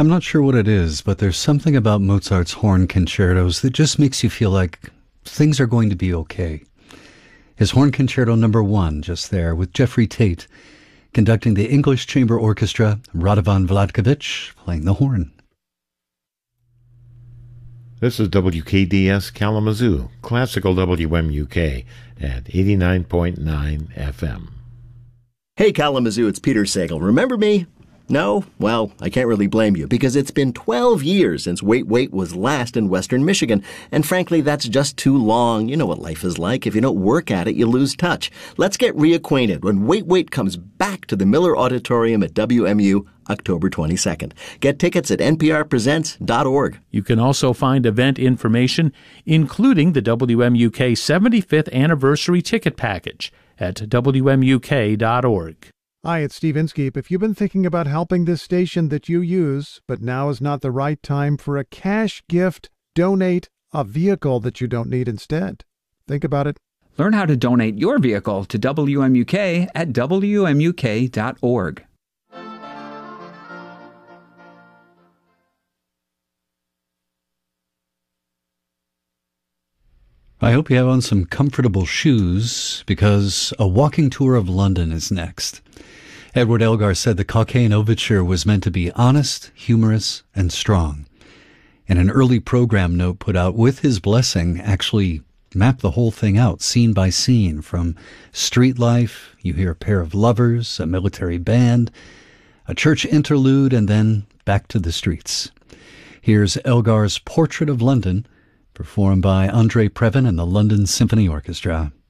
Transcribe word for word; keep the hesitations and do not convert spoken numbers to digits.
I'm not sure what it is, but there's something about Mozart's horn concertos that just makes you feel like things are going to be okay. His Horn Concerto number one, just there, with Jeffrey Tate conducting the English Chamber Orchestra, Radovan Vlatkovich playing the horn. This is W K D S Kalamazoo, classical W M U K at eighty-nine point nine F M. Hey Kalamazoo, it's Peter Sagal. Remember me? No? Well, I can't really blame you, because it's been twelve years since Wait Wait was last in Western Michigan, and frankly, that's just too long. You know what life is like. If you don't work at it, you lose touch. Let's get reacquainted when Wait Wait comes back to the Miller Auditorium at W M U October twenty-second. Get tickets at N P R presents dot org. You can also find event information, including the W M U K seventy-fifth Anniversary Ticket Package, at W M U K dot org. Hi, it's Steve Inskeep. If you've been thinking about helping this station that you use, but now is not the right time for a cash gift, donate a vehicle that you don't need instead. Think about it. Learn how to donate your vehicle to W M U K at W M U K dot org. I hope you have on some comfortable shoes, because a walking tour of London is next. Edward Elgar said the Cockaigne Overture was meant to be honest, humorous, and strong. And an early program note put out with his blessing actually mapped the whole thing out, scene by scene, from street life. You hear a pair of lovers, a military band, a church interlude, and then back to the streets. Here's Elgar's Portrait of London, performed by Andre Previn and the London Symphony Orchestra.